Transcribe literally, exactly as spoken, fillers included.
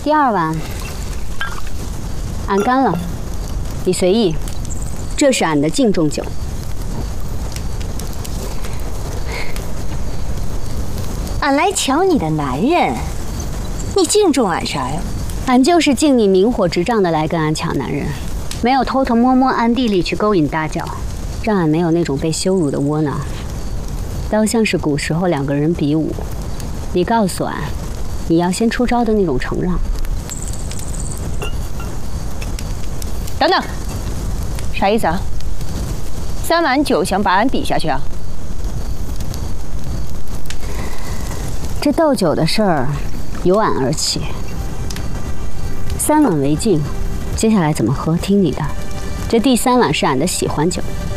第二碗，俺干了，你随意。这是俺的敬重酒。 俺来抢你的男人，你敬重俺啥呀？ 俺就是敬你明火执仗的来跟俺抢男人，没有偷偷摸摸暗地里去勾引大脚，让俺没有那种被羞辱的窝囊。倒像是古时候两个人比武，你告诉俺，你要先出招的那种承让。 等等，啥意思啊？三碗酒想把俺比下去啊？ 这斗酒的事儿由俺而起，三碗为敬，接下来怎么喝听你的。这第三碗是俺的喜欢酒。